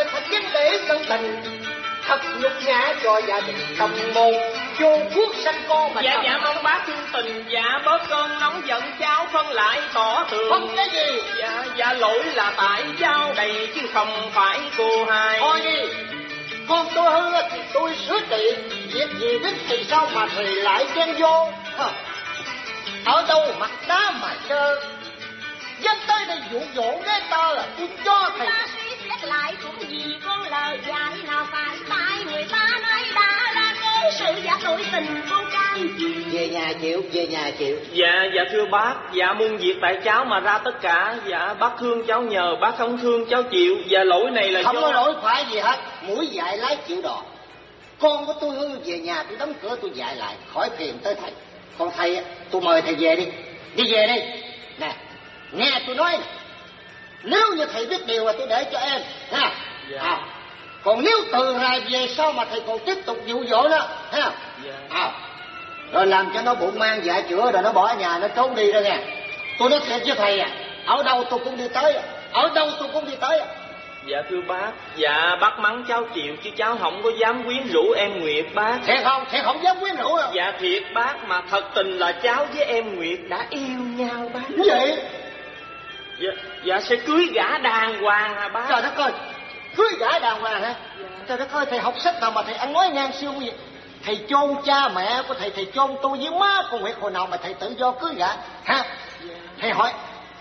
thật vấn đề tân tình, thật nhục nhã cho gia đình cầm môn, vô quốc sanh con mà. Dạ mong bác thương tình, bớt cơn nóng giận, cháu phân lại tỏ tường. Không cái gì? Dạ lỗi là tại cháu đây chứ không phải cô hai. Thôi đi, con tôi hư thì tôi sửa trị, việc gì đến thì sao mà thầy lại chen vô? Ở đâu mặt đá mà chơi, dám tới đây dụ dỗ cái ta là tôi cho thầy. Ta suy xét lại cũng vì con lời dạy nào phải tại người ta nói đã ra cái sự giả tội tình con cam chịu. Về nhà chịu. Dạ thưa bác, muôn việc tại cháu mà ra tất cả. Dạ bác thương cháu nhờ, bác không thương cháu chịu. Dạ lỗi này là không do... có lỗi phải gì hết, mũi dạy lái chịu đò. Con của tôi hư, về nhà tôi đóng cửa tôi dạy lại, khỏi phiền tới thầy. Còn thầy, tôi mời thầy về đi về đi. Nè, nghe tôi nói, nếu như thầy biết điều là tôi để cho em ha. Dạ. Còn nếu từ rày về sau mà thầy còn tiếp tục dụ dỗ nó ha. Dạ. Rồi làm cho nó bụng mang dạ chữa, rồi nó bỏ nhà nó trốn đi đó nghe. Tôi nói thiệt với thầy ở đâu tôi cũng đi tới. Dạ thưa bác, bác mắng cháu chịu chứ cháu không có dám quyến rũ em Nguyệt bác. Thiệt không dám quyến rũ đâu. Dạ thiệt bác, mà thật tình là cháu với em Nguyệt đã yêu nhau bác. Vậy? Dạ sẽ cưới gả đàng hoàng hả bác? Trời đất ơi, cưới gả đàng hoàng hả? Dạ. Trời đất ơi, thầy học sách nào mà thầy ăn nói ngang siêu vậy? Thầy chôn cha mẹ của thầy chôn tôi với má con Nguyệt hồi nào mà thầy tự do cưới gả hả? Dạ. Thầy hỏi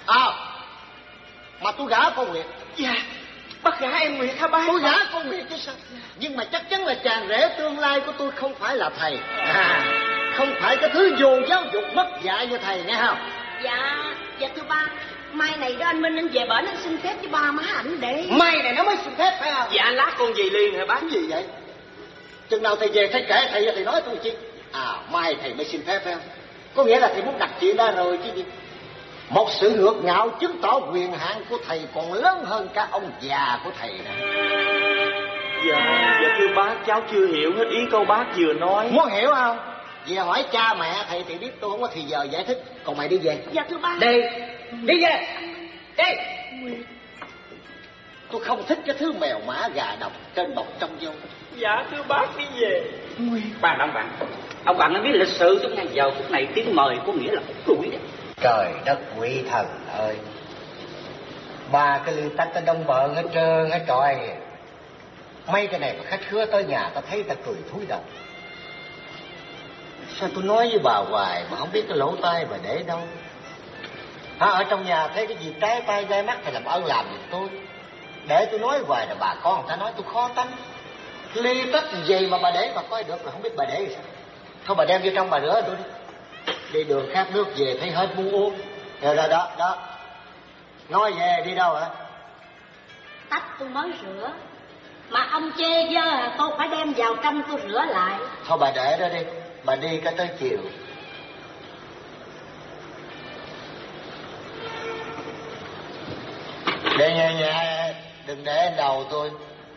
mà tôi gả con Nguyệt. Dạ, bác gả em Nguyệt hả bác? Tôi gả con Nguyệt chứ sao? Nhưng mà chắc chắn là chàng rể tương lai của tôi không phải là thầy. Không phải cái thứ vô giáo dục mất dạy như thầy nghe không? Dạ thưa ba, mai này đó anh Minh anh về bển anh xin phép với ba má ảnh để. Mai này nó mới xin phép phải không? Dạ lát con gì liền hả bác? Cái gì vậy? Chừng nào thầy về thầy kể thầy nói tôi chi? Mai thầy mới xin phép phải không? Có nghĩa là thầy muốn đặt chuyện ra rồi chứ gì? Một sự ngược ngạo chứng tỏ quyền hạn của thầy còn lớn hơn cả ông già của thầy nè. Dạ thưa bác, cháu chưa hiểu hết ý câu bác vừa nói. Muốn hiểu không? Về hỏi cha mẹ thầy thì biết tôi không có thì giờ giải thích. Còn mày đi về. Dạ thưa ba. Đi về. Đi. Tôi không thích cái thứ mèo mã gà độc trên bọc trong vô. Dạ thưa bác, đi về. Bạn ông bạn nó biết lịch sự chút nha. Giờ phút này tiếng mời có nghĩa là đuổi đấy. Trời đất quỷ thần ơi, ba cái ly tách ta đông bợn hết trơn hết trọi. Mấy cái này mà khách khứa tới nhà ta thấy ta cười thúi đầu. Sao tôi nói với bà hoài mà không biết cái lỗ tai bà để đâu? Ở trong nhà thấy cái gì trái tay gai mắt thì làm ơn làm giùm tôi. Để tôi nói hoài là bà con người ta nói tôi khó tánh. Ly tách gì mà bà để bà coi được là không biết bà để gì sao. Thôi bà đem vô trong bà rửa tôi đi. Đi đường khát nước về thấy hết muốn uống. Rồi đó. Nói về đi đâu hả? Tách tôi mới rửa. Mà ông chê dơ tôi phải đem vào trong tôi rửa lại. Thôi bà để đó đi. Bà đi cả tới chiều. Để nhẹ, đừng để đầu tôi.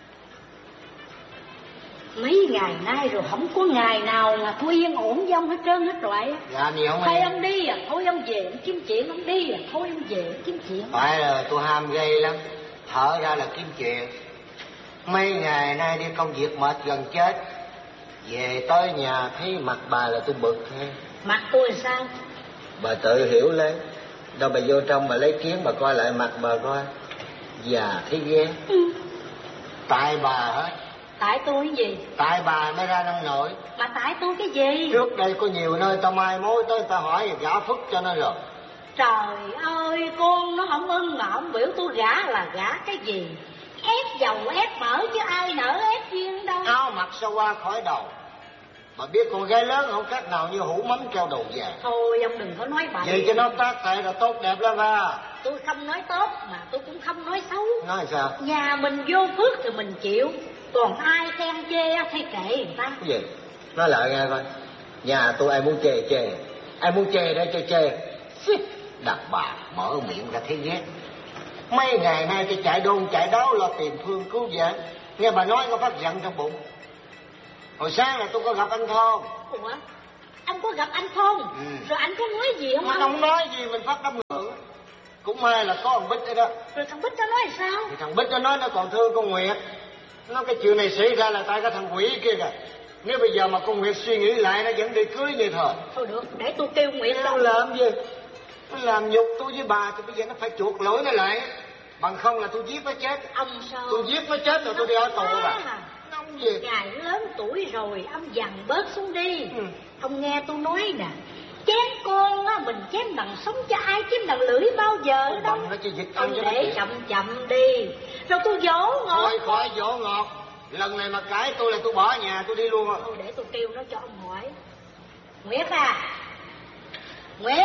Mấy ngày nay rồi không có ngày nào mà tôi yên ổn với ông hết trơn hết loại. Dạ gì không thôi em? ông đi thôi ông về ông kiếm chuyện. Ông đi thôi ông về ông kiếm chuyện. Phải là tôi ham gây lắm. Thở ra là kiếm chuyện. Mấy ngày nay đi công việc mệt gần chết. Về tới nhà thấy mặt bà là tôi bực thôi. Mặt tôi là sao? Bà tự hiểu lấy. Đâu bà vô trong bà lấy kiến bà coi lại mặt bà coi. Già thấy ghê. Tại bà hết. Tại tôi cái gì? Tại bà mới ra nông nổi. Mà tại tôi cái gì? Trước đây có nhiều nơi ta mai mối tới ta hỏi gả phức cho nó rồi. Trời ơi, con nó không ưng mà không biểu tôi gả là gả cái gì? Ép dầu ép mỡ chứ ai nỡ ép duyên đâu. Áo mặc sao qua khỏi đầu. Mà biết con gái lớn không khác nào như hũ mắm treo đầu vàng. Thôi ông đừng có nói bậy. Vậy cho nó tác tệ là tốt đẹp lắm à. Tôi không nói tốt mà tôi cũng không nói xấu. Nói sao? Nhà mình vô phước thì mình chịu. Còn ai khen chê thì kệ người ta. Cái gì? Nói lại nghe coi. Nhà tôi ai muốn chê. Ai muốn chê để cho chê. Đàn bà mở miệng ra thấy ghét. Mấy ngày nay tôi chạy đôn chạy đáo lo tìm thương cứu vãn. Nghe bà nói có phát giận trong bụng. Hồi sáng là tôi có gặp anh Thôn. Ủa? Ông có gặp anh Thôn? Rồi anh có nói gì không? Mà không nói gì mình phát tâm ngữ. Cũng may là có thằng Bích ở đó. Rồi thằng Bích nó nói sao? Thì thằng Bích nó nói nó còn thương con Nguyệt. Nó cái chuyện này xảy ra là tại cái thằng quỷ kia kìa. Nếu bây giờ mà con Nguyệt suy nghĩ lại, nó vẫn đi cưới như thời. Thôi được, để tôi kêu Nguyệt Nó làm gì? Nó làm nhục tôi với bà thì bây giờ nó phải chuộc lỗi nó lại. Bằng không là tôi giết nó chết. Ông sao? Tôi giết nó chết rồi tôi đi ở tù bà. Ông gì? Ngài lớn tuổi rồi, ông dằn bớt xuống đi. Ông nghe tôi nói nè, chém con á, mình chém bằng sống cho ai chém bằng lưỡi bao giờ đâu. Bằng nó chỉ giật Ông cho nó để chậm chậm đi, rồi tôi dỗ ngọt. Thôi khỏi dỗ ngọt. Lần này mà cãi tôi là tôi bỏ nhà tôi đi luôn rồi. Thôi để tôi kêu nó cho ông hỏi. Nguyệt à, Nguyệt.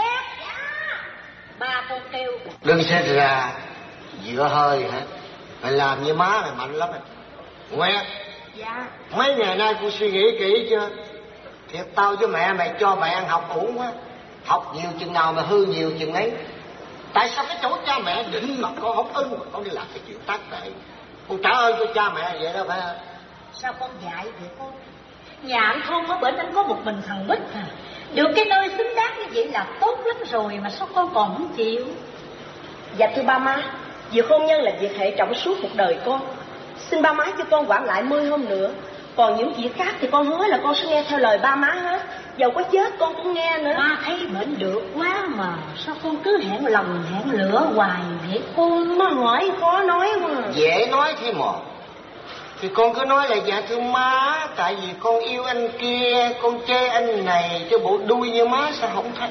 Ba con kêu. Đừng xét ra dựa hơi hả? Mày làm như má mày mạnh lắm. Nguyệt. Dạ. Mấy ngày nay cô suy nghĩ kỹ chưa? Thiệt tao với mẹ mày cho mày ăn học uổng quá. Học nhiều chừng nào mà hư nhiều chừng ấy. Tại sao cái chỗ cha mẹ định mà con không ưng mà con đi làm cái chuyện tác tệ? Con trả ơn cho cha mẹ vậy đó phải không? Sao con dạy vậy con? Nhà anh Thông ở bển anh có một mình thằng Bích à. Được cái nơi xứng đáng như vậy là tốt lắm rồi mà sao con còn không chịu? Dạ thưa ba má, việc hôn nhân là việc hệ trọng suốt một đời con. Xin ba má cho con quản lại 10 hôm nữa. Còn những việc khác thì con hứa là con sẽ nghe theo lời ba má hết. Dầu có chết con cũng nghe nữa. Ba thấy bệnh được quá mà sao con cứ hẹn lòng hẹn lửa hoài vậy con? Má hỏi khó nói mà. Dễ nói thế mà. Thì con cứ nói là dạ thưa má, tại vì con yêu anh kia, con chê anh này, cho bộ đuôi như má sao không thấy?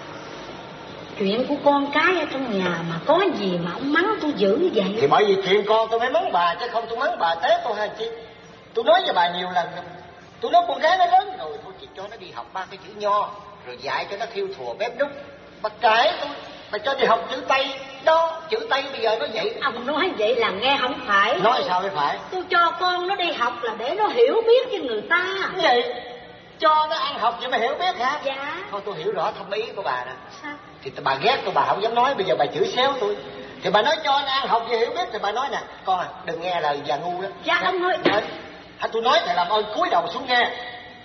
Chuyện của con cái ở trong nhà mà có gì mà ông mắng tôi dữ vậy? Thì bởi vì chuyện con tôi mới mắng bà, chứ không tôi mắng bà té tôi hay chi. Tôi nói với bà nhiều lần rồi. Tôi nói con gái nó lớn rồi, tôi chỉ cho nó đi học 3 cái chữ nho, rồi dạy cho nó thiêu thùa bếp núc. Bà cãi tôi, bà cho đi học chữ Tây. Đó, chữ Tây bây giờ nó vậy. Ông nói vậy là nghe không phải. Nói sao mới phải? Tôi cho con nó đi học là để nó hiểu biết với người ta. Cái gì? Cho nó ăn học vậy mà hiểu biết hả? Dạ. Thôi tôi hiểu rõ thâm ý của bà nè. Sao? Thì bà ghét tôi, bà không dám nói, bây giờ bà chửi xéo tôi. Thì bà nói cho nó ăn học vậy hiểu biết, thì bà nói nè, con à, đừng nghe lời già ngu đó. Dạ ông ơi. Tôi nói thầy làm ơn cúi đầu xuống nghe.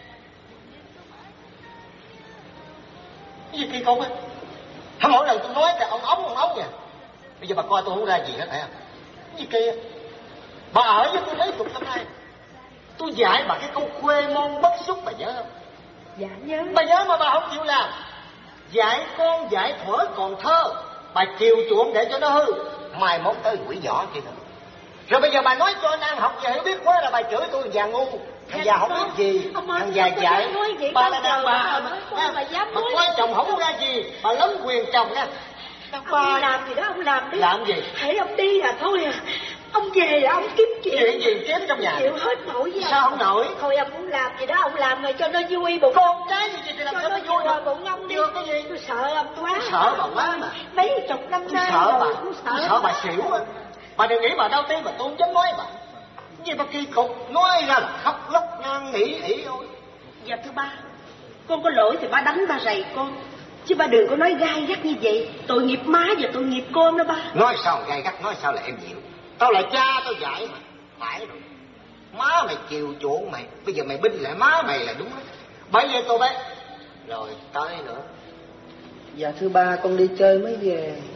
Cái gì kỳ cục á? Mỗi lần tôi nói thì ông ống nha. Bây giờ bà coi tôi không ra gì hết phải không? Cái gì kia? Bà ở với tôi mấy chục năm nay, tôi dạy bà cái câu quê môn bất xúc, bà nhớ không? Dạ nhớ. Bà nhớ mà bà không chịu làm. Dạy con dạy thuở còn thơ, bà chiều chuộng để cho nó hư, mai mốt tới quỷ nhỏ kia nữa. Rồi bây giờ bà nói cho anh ăn học và hiểu biết quá là bà chửi tôi già ngu. Thằng già không biết gì, thằng già dạy. Bà là đàn bà mà có chồng không ra gì, bà lấn quyền chồng nha. Ông làm gì đó ông làm đi. Làm gì? Hãy ông đi là thôi à. Ông về là ông kiếm chuyện. Chuyện gì kiếm trong nhà? Chịu hết nổi với sao không nổi? Thôi ông muốn làm gì đó ông làm rồi cho nó vui bụng. Con cái gì thì làm cho sao nó vui vui bụng ông đi. Cái gì? Tôi sợ ông quá. Tôi sợ bà quá mà. Mấy chục năm nay sợ bà. Tôi sợ bà xỉu á. Bà đừng nghĩ bà đau tim mà tôi không dám nói bà. Gì mà kỳ cục, nói ra là khóc lóc năn nỉ ỉ thôi. Dạ thưa ba, con có lỗi thì ba đánh ba rầy con, chứ ba đừng có nói gai gắt như vậy. Tội nghiệp má và tội nghiệp con đó ba. Nói sao gai gắt, nói sao là em chịu. Tao là cha tao dạy mà. Phải rồi. Má mày chiều chuộng mày, bây giờ mày binh lại má mày là đúng đó. Bởi vậy tôi bé. Rồi tới nữa. Dạ thưa ba, con đi chơi mới về.